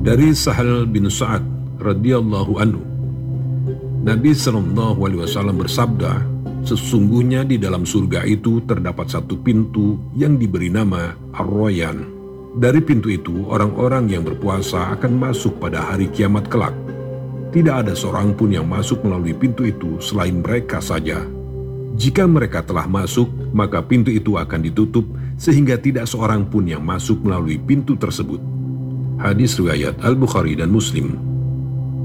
Dari Sahal bin Sa'ad radhiyallahu anhu, Nabi SAW bersabda, sesungguhnya di dalam surga itu terdapat satu pintu yang diberi nama Ar-Rayyan. Dari pintu itu, orang-orang yang berpuasa akan masuk pada hari kiamat kelak. Tidak ada seorang pun yang masuk melalui pintu itu selain mereka saja. Jika mereka telah masuk, maka pintu itu akan ditutup sehingga tidak seorang pun yang masuk melalui pintu tersebut. Hadis riwayat Al-Bukhari dan Muslim.